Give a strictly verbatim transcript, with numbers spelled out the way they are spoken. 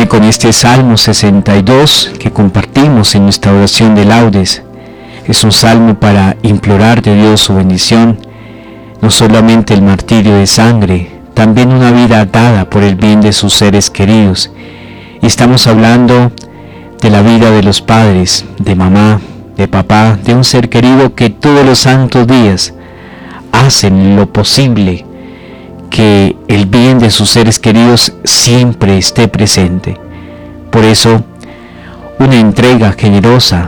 con este Salmo sesenta y dos que compartimos en nuestra oración de laudes. Es un salmo para implorar de Dios su bendición, no solamente el martirio de sangre, también una vida dada por el bien de sus seres queridos. Y estamos hablando de la vida de los padres, de mamá, de papá, de un ser querido que todos los santos días hacen lo posible que el bien de sus seres queridos siempre esté presente. Por eso, una entrega generosa